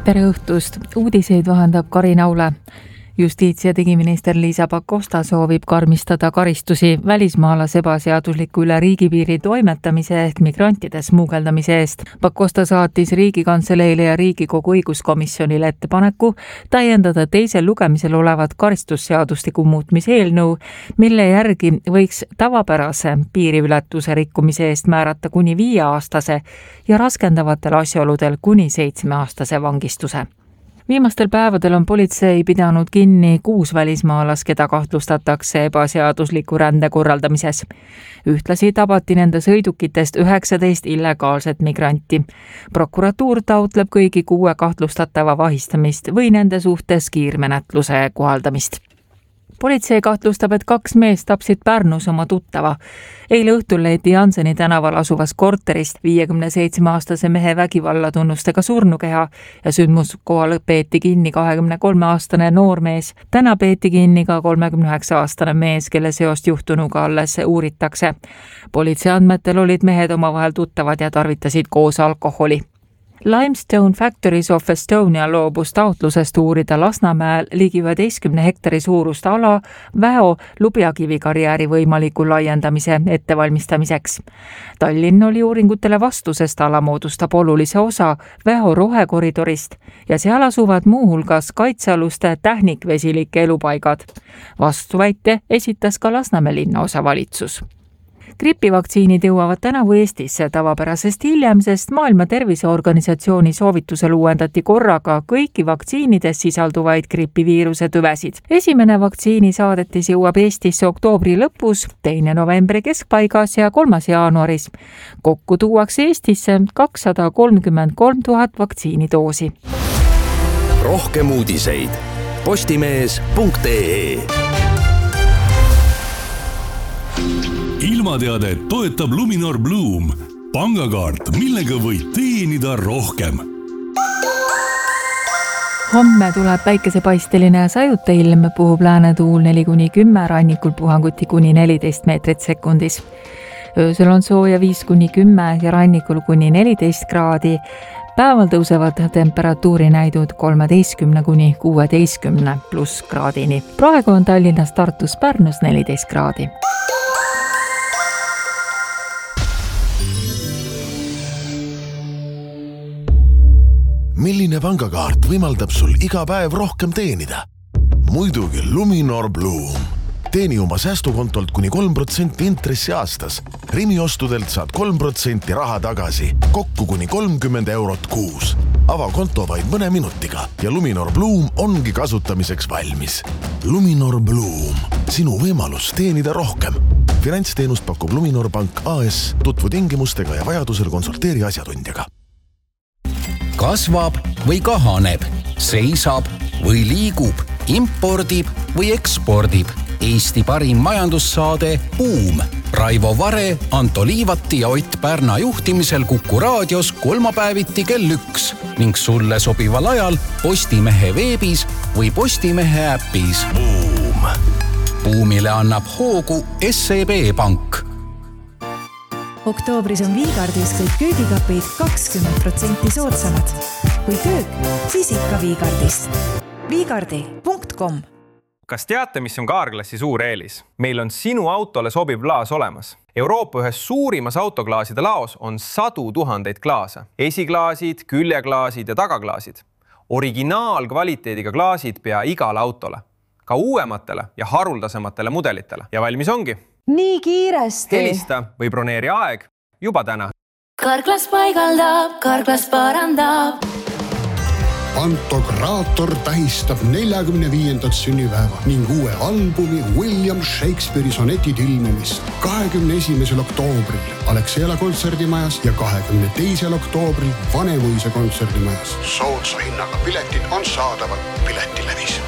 Tere õhtust! Uudiseid vahendab Karin Aule. Justiits- ja digiminister Liisa Pakosta soovib karmistada karistusi välismaalase ebaseadusliku üle riigipiiri toimetamise ehk migrantide smuugeldamise eest. Pakosta saatis Riigikantseleile ja Riigikogu õiguskomisjonile ettepaneku täiendada teisel lugemisel olevat karistusseadustiku muutmise eelnõu, mille järgi võiks tavapärase piiriületuse rikkumise eest määrata kuni 5-aastase ja raskendavatel asjaoludel kuni 7-aastase vangistuse. Viimastel päevadel on politsei pidanud kinni 6 välismaalas, keda kahtlustatakse ebaseadusliku rände korraldamises. Ühtlasi tabati nende sõidukitest 19 illegaalset migranti. Prokuratuur taotleb kõigi 6 kahtlustatava vahistamist või nende suhtes kiirmenetluse kohaldamist. Politsei kahtlustab, et 2 meest tapsid Pärnus oma tuttava. Eile õhtul leiti Janseni tänaval asuvas korterist 57-aastase mehe vägivallatunnustega surnukeha ja sündmuskohal peeti kinni 23-aastane noormees. Täna peeti kinni ka 39-aastane mees, kelle seost juhtunuga alles uuritakse. Politsei andmetel olid mehed omavahel tuttavad ja tarvitasid koos alkoholi. Limestone Factories of Estonia loobus taotlusest uurida Lasnamäel ligi 11 hektari suurust ala Väo lubjakivi karjääri võimaliku laiendamise ettevalmistamiseks. Tallinn oli uuringutele vastu, sest ala moodustab olulise osa Väo rohekoridorist ja seal asuvad muuhulgas kaitsealuste tähnikvesilike elupaigad. Vastuväite esitas ka Lasnamäe linnaosa valitsus. Gripivaktsiinid jõuavad tänavu Eestisse tavapärasest hiljem, sest Maailma Terviseorganisatsiooni soovitusel uuendati korraga kõiki vaktsiinides sisalduvaid gripiviiruse tüvesid. Esimene vaktsiini saadetis jõuab Eestisse oktoobri lõpus, 2. novembri keskpaigas ja 3. jaanuaris. Kokku tuuakse Eestisse 233 000 vaktsiinidoosi. Rohkem uudiseid postimees.ee. Ilmateadet toetab Luminor Bloom, pangakaart, millega võid teenida rohkem. Homme tuleb päikesepaisteline ja sajuta ilm, puhub läänetuul 4-10, rannikul puhanguti kuni 14 meetrit sekundis. Öösel on sooja 5-10 ja rannikul kuni 14 kraadi. Päeval tõusevad temperatuuri näidud 13-16 pluss kraadini. Praegu on Tallinnas, Tartus, Pärnus 14 kraadi. Milline pangakaart võimaldab sul iga päev rohkem teenida? Muidugi Luminor Bloom. Teeni oma säästukontolt kuni 3% intressi aastas. Rimi ostudelt saad 3% raha tagasi, kokku kuni 30 eurot kuus. Ava konto vaid mõne minutiga ja Luminor Bloom ongi kasutamiseks valmis. Luminor Bloom. Sinu võimalus teenida rohkem. Finantsteenust pakub Luminor Pank AS. Tutvu tingimustega ja vajadusel konsulteeri asjatundjaga. Kasvab või kahaneb, seisab või liigub, impordib või ekspordib. Eesti parim majandussaade Buum. Raivo Vare, Anto Liivati ja Ott Pärna juhtimisel Kuku raadios kolmapäeviti kell 1 ning sulle sobival ajal Postimehe veebis või Postimehe äpis. Buum. Buumile annab hoogu SEB Pank. Oktoobris on Viigardis kõik köögikapid 20% soodsamad. Kui köök, siis ikka Viigardist. Viigardi.com. Kas teate, mis on Carglassi suur eelis? Meil on sinu autole sobiv klaas olemas. Euroopa ühes suurimas autoklaaside laos on 100 000 klaase. Esiklaasid, küljeklaasid ja tagaklaasid. Originaalkvaliteediga klaasid pea igale autole. Ka uuematele ja haruldasematele mudelitele. Ja valmis ongi. Nii kiiresti. Helista või broneeri aeg juba täna. Carglass paigaldab, Carglass parandab. Pantokraator tähistab 45. sünnipäeva ning uue albumi William Shakespeare'i sonetid ilmumist 21. oktoobril Alexela kontserdimajas ja 22. oktoobril Vanemuise kontserdimajas. Soodsa hinnaga piletid on saadaval Piletilevis.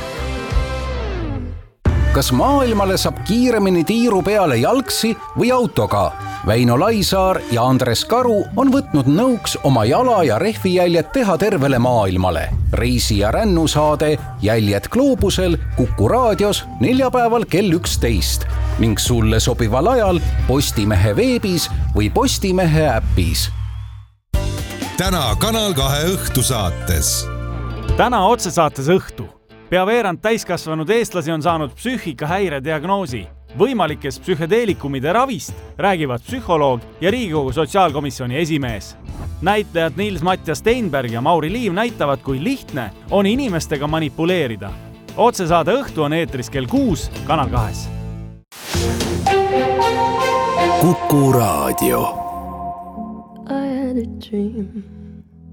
Kas maailmale saab kiiremini tiiru peale jalgsi või autoga? Väino Laisaar ja Andres Karu on võtnud nõuks oma jala- ja rehvijäljed teha tervele maailmale. Reisi- ja rännusaade Jäljed gloobusel Kuku raadios neljapäeval kell 11 ning sulle sobival ajal Postimehe veebis või Postimehe äpis. Täna Kanal 2 õhtusaates. Täna otsesaates õhtu. Pea veerand täiskasvanud eestlasi on saanud psüühikahäire diagnoosi. Võimalikest psühhedeelikumide ravist räägivad psühholoog ja Riigikogu sotsiaalkomisjoni esimees. Näitlejad Niels-Mattias Steinberg ja Mauri Liiv näitavad, kui lihtne on inimestega manipuleerida. Otsesaade õhtu on eetris kell 6 Kanal 2. Kuku Raadio. I had a dream.